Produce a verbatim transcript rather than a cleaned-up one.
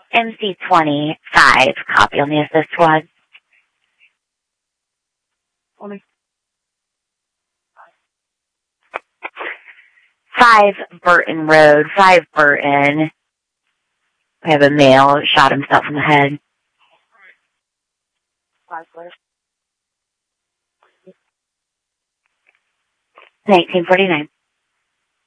M C twenty-five, copy on the assist squad. twenty. Five Burton Road, five Burton. We have a male who shot himself in the head. Five clear. nineteen forty-nine.